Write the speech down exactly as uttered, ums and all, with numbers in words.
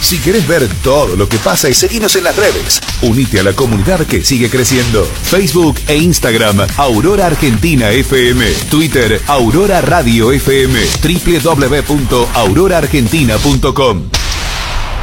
Si querés ver todo lo que pasa y seguinos en las redes, unite a la comunidad que sigue creciendo. Facebook e Instagram, Aurora Argentina F M. Twitter, Aurora Radio F M. doble u doble u doble u punto aurora argentina punto com.